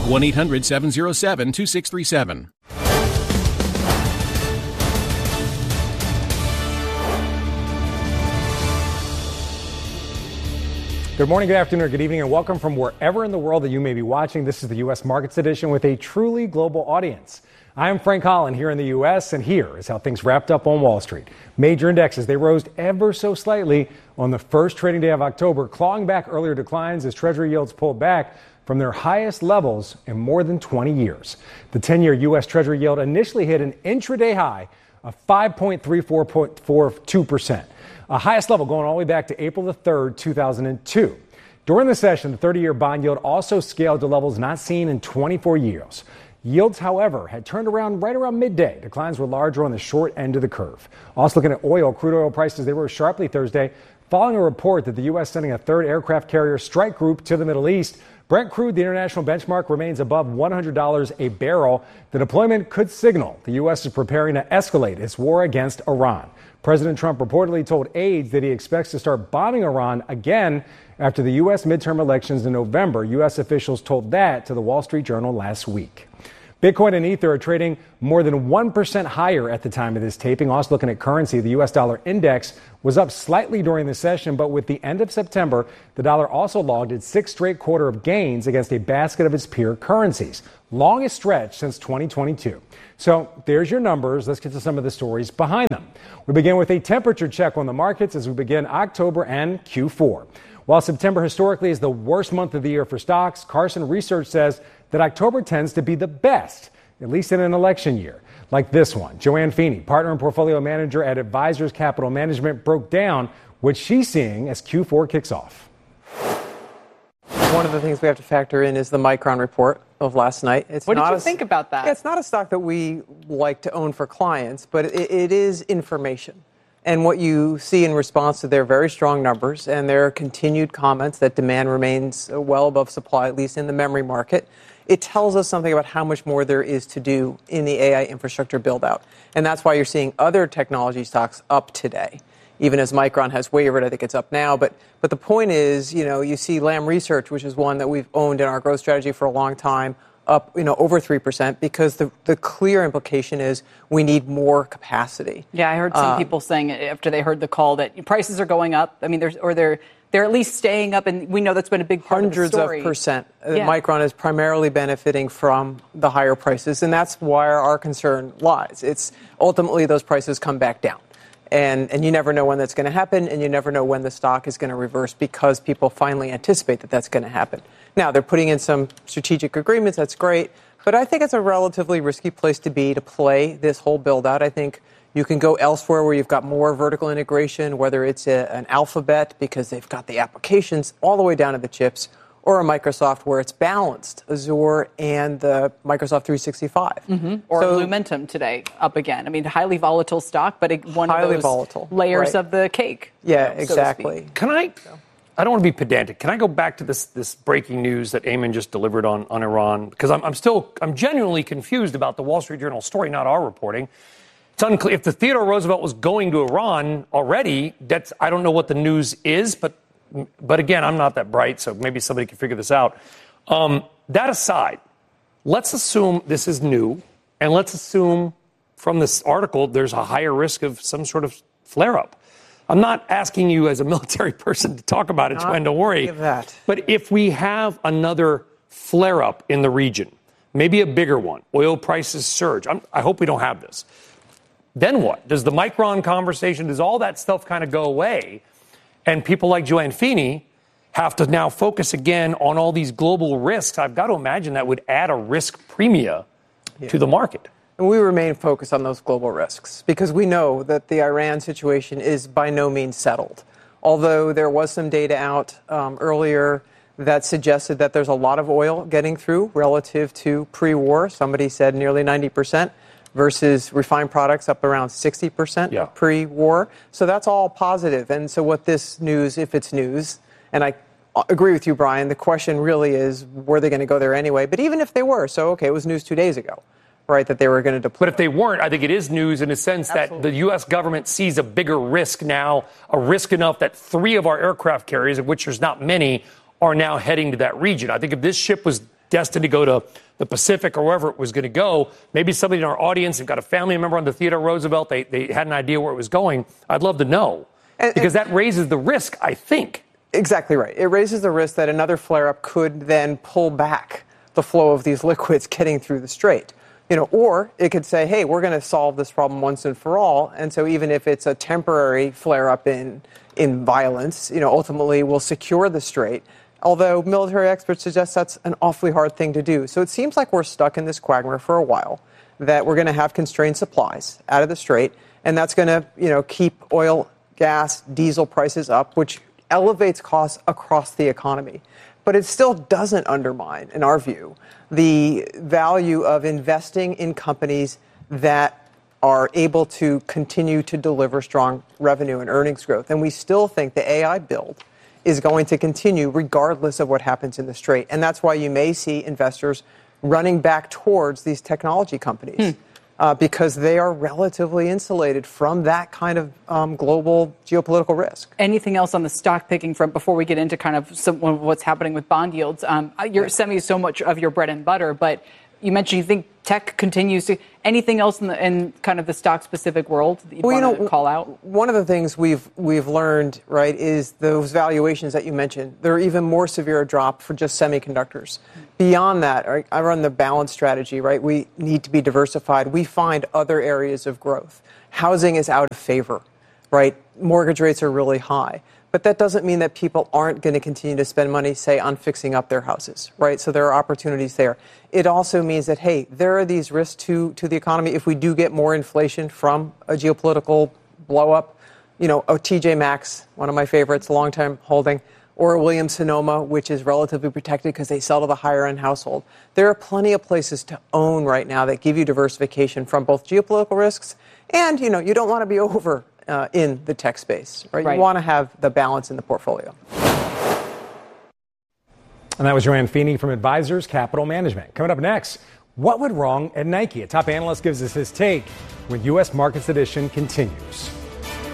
1-800-707-2637. Good morning, good afternoon, good evening, and welcome from wherever in the world that you may be watching. This is the U.S. Markets Edition with a truly global audience. I am Frank Holland here in the U.S., and here is how things wrapped up on Wall Street. Major indexes, they rose ever so slightly on the first trading day of October, clawing back earlier declines as Treasury yields pulled back from their highest levels in more than 20 years. The 10-year U.S. Treasury yield initially hit an intraday high of 5.3442%. A highest level going all the way back to April the 3rd, 2002. During the session, the 30-year bond yield also scaled to levels not seen in 24 years. Yields, however, had turned around right around midday. Declines were larger on the short end of the curve. Also looking at oil, crude oil prices, they rose sharply Thursday following a report that the U.S. sending a third aircraft carrier strike group to the Middle East. Brent crude, the international benchmark, remains above $100 a barrel. The deployment could signal the U.S. is preparing to escalate its war against Iran. President Trump reportedly told aides that he expects to start bombing Iran again after the U.S. midterm elections in November. U.S. officials told that to the Wall Street Journal last week. Bitcoin and Ether are trading more than 1% higher at the time of this taping. Also looking at currency, the U.S. dollar index was up slightly during the session, but with the end of September, the dollar also logged its sixth straight quarter of gains against a basket of its peer currencies. Longest stretch since 2022. So there's your numbers. Let's get to some of the stories behind them. We begin with a temperature check on the markets as we begin October and Q4. While September historically is the worst month of the year for stocks, Carson Research says that October tends to be the best, at least in an election year, like this one. Joanne Feeney, partner and portfolio manager at Advisors Capital Management, broke down what she's seeing as Q4 kicks off. One of the things we have to factor in is the Micron report of last night. What did you think about that? It's not a stock that we like to own for clients, but it is information. And what you see in response to their very strong numbers and their continued comments that demand remains well above supply, at least in the memory market, it tells us something about how much more there is to do in the AI infrastructure build-out. And that's why you're seeing other technology stocks up today. Even as Micron has wavered, I think it's up now. But the point is, you see Lam Research, which is one that we've owned in our growth strategy for a long time, up, over 3%, because the clear implication is we need more capacity. Yeah, I heard some people saying after they heard the call that prices are going up. I mean, they're at least staying up, and we know that's been a big part of the story. Hundreds of percent. Yeah. Micron is primarily benefiting from the higher prices, and that's where our concern lies. It's ultimately those prices come back down. And you never know when that's going to happen, and you never know when the stock is going to reverse because people finally anticipate that that's going to happen. Now, they're putting in some strategic agreements. That's great. But I think it's a relatively risky place to be to play this whole build-out. I think you can go elsewhere where you've got more vertical integration, whether it's an Alphabet because they've got the applications all the way down to the chips, or a Microsoft where it's balanced, Azure and the Microsoft 365. Mm-hmm. Or Lumentum today, up again. I mean, highly volatile stock, but one of those layers of the cake. Yeah, exactly. I don't want to be pedantic. Can I go back to this breaking news that Ayman just delivered on Iran? Because I'm genuinely confused about the Wall Street Journal story, not our reporting. It's unclear. If the Theodore Roosevelt was going to Iran already, I don't know what the news is, but again, I'm not that bright, so maybe somebody can figure this out. That aside, let's assume this is new, and let's assume from this article there's a higher risk of some sort of flare-up. I'm not asking you as a military person to talk about it, Joanne, don't worry. But if we have another flare-up in the region, maybe a bigger one, oil prices surge, I hope we don't have this. Then what? Does the Micron conversation, does all that stuff kind of go away? And people like Joanne Feeney have to now focus again on all these global risks. I've got to imagine that would add a risk premia to the market. And we remain focused on those global risks because we know that the Iran situation is by no means settled. Although there was some data out earlier that suggested that there's a lot of oil getting through relative to pre-war. Somebody said nearly 90%. Versus refined products up around 60% pre-war. So that's all positive. And so what this news, if it's news, and I agree with you, Brian, the question really is, were they going to go there anyway? But even if they were, it was news 2 days ago, right, that they were going to deploy. But if they weren't, I think it is news in a sense that the U.S. government sees a bigger risk now, a risk enough that 3 of our aircraft carriers, of which there's not many, are now heading to that region. I think if this ship was destined to go to the Pacific or wherever it was going to go. Maybe somebody in our audience and got a family member on the Theodore Roosevelt. They had an idea where it was going. I'd love to know, because that raises the risk, I think. Exactly right. It raises the risk that another flare-up could then pull back the flow of these liquids getting through the strait. Or it could say, hey, we're going to solve this problem once and for all. And so even if it's a temporary flare-up in violence, ultimately we'll secure the strait. Although military experts suggest that's an awfully hard thing to do. So it seems like we're stuck in this quagmire for a while, that we're going to have constrained supplies out of the strait. And that's going to, keep oil, gas, diesel prices up, which elevates costs across the economy. But it still doesn't undermine, in our view, the value of investing in companies that are able to continue to deliver strong revenue and earnings growth. And we still think the AI build is going to continue regardless of what happens in the strait. And that's why you may see investors running back towards these technology companies. Because they are relatively insulated from that kind of global geopolitical risk. Anything else on the stock picking front before we get into kind of what's happening with bond yields? Semi is so much of your bread and butter, but you mentioned you think tech continues to. Anything else in kind of the stock-specific world that you want to call out? One of the things we've learned, right, is those valuations that you mentioned. They're even more severe a drop for just semiconductors. Beyond that, right, I run the balance strategy, right? We need to be diversified. We find other areas of growth. Housing is out of favor, right? Mortgage rates are really high. But that doesn't mean that people aren't going to continue to spend money, say, on fixing up their houses, right? So there are opportunities there. It also means that, hey, there are these risks to the economy if we do get more inflation from a geopolitical blow-up. A TJ Maxx, one of my favorites, long-time holding, or a Williams-Sonoma, which is relatively protected because they sell to the higher-end household. There are plenty of places to own right now that give you diversification from both geopolitical risks and, you don't want to be over in the tech space, right? You want to have the balance in the portfolio. And that was Joanne Feeney from Advisors Capital Management. Coming up next, what went wrong at Nike? A top analyst gives us his take when U.S. Markets Edition continues.